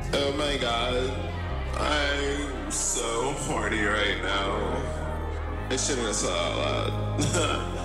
Oh my god. I'm so horny right now. I shouldn't have said that out loud.